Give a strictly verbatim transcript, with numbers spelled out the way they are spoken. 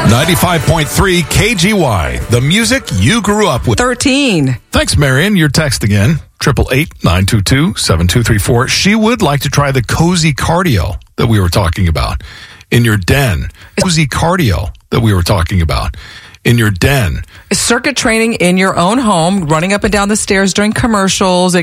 ninety-five point three K G Y, the music you grew up with. thirteen. Thanks, Marion. Your text again, triple eight nine two two seven two three four. She would like to try the cozy cardio that we were talking about in your den. Cozy cardio that we were talking about in your den. Circuit training in your own home, running up and down the stairs during commercials.